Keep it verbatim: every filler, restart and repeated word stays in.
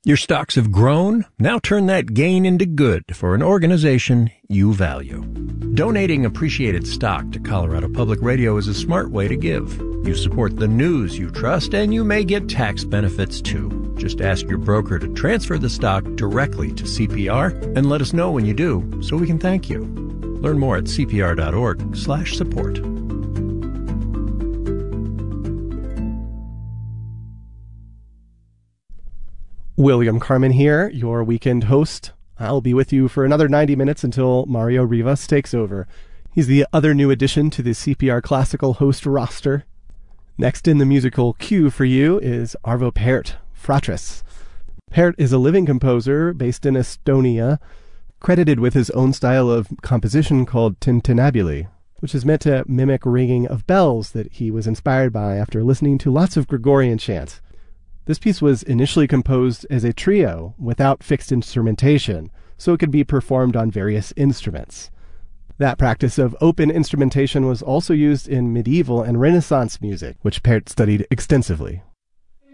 Your stocks have grown? Now turn that gain into good for an organization you value. Donating appreciated stock to Colorado Public Radio is a smart way to give. You support the news you trust, and you may get tax benefits too. Just ask your broker to transfer the stock directly to C P R and let us know when you do so we can thank you. Learn more at c p r dot org slash support. William Carmen here, your weekend host. I'll be with you for another ninety minutes until Mario Rivas takes over. He's the other new addition to the C P R Classical host roster. Next in the musical queue for you is Arvo Pärt, Fratris. Pärt is a living composer based in Estonia, credited with his own style of composition called tintinnabuli, which is meant to mimic ringing of bells that he was inspired by after listening to lots of Gregorian chants. This piece was initially composed as a trio without fixed instrumentation, so it could be performed on various instruments. That practice of open instrumentation was also used in medieval and Renaissance music, which Pärt studied extensively.